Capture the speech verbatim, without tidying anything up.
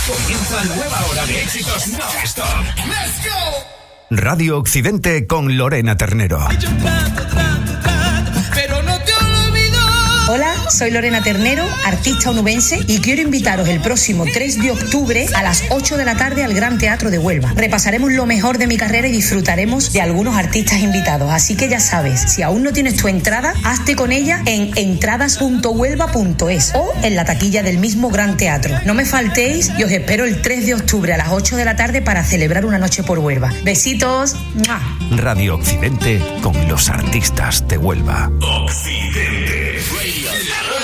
Comienza nueva hora de éxitos non-stop. ¡Let's go! Radio Occidente con Lorena Ternero. Pero no te olvido. Hola, soy Lorena Ternero, artista onubense, y quiero invitaros el próximo tres de octubre a las ocho de la tarde al Gran Teatro de Huelva. Repasaremos lo mejor de mi carrera y disfrutaremos de algunos artistas invitados. Así que ya sabes, si aún no tienes tu entrada, hazte con ella en entradas punto huelva punto es o en la taquilla del mismo Gran Teatro. No me faltéis y os espero el tres de octubre a las ocho de la tarde para celebrar una noche por Huelva. Besitos. ¡Mua! Radio Occidente con los artistas de Huelva. Occidente Radio.